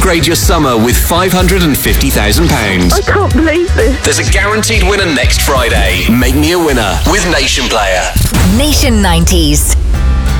Upgrade your summer with £550,000. I can't believe this. There's a guaranteed winner next Friday. Make me a winner with Nation Player. Nation 90s.